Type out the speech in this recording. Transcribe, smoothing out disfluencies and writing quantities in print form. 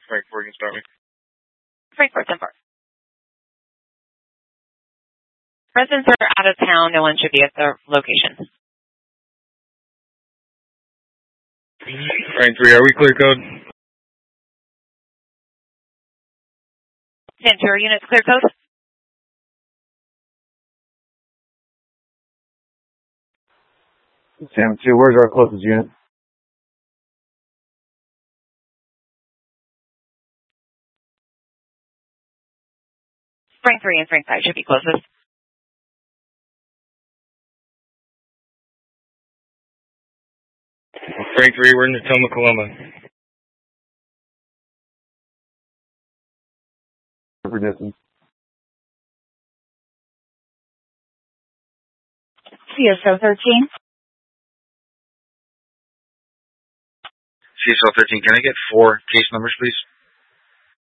Frankfort, you can start me. Frankfort, 10-4. Residents are out of town. No one should be at the location. Frank 3, are we clear code? Ventura units, clear code. Sam 2, where's our closest unit? Frank 3 and Frank 5 should be closest. Frank 3, we're in Natoma, Coloma. For distance. CSO 13. CSO 13, can I get 4 case numbers, please?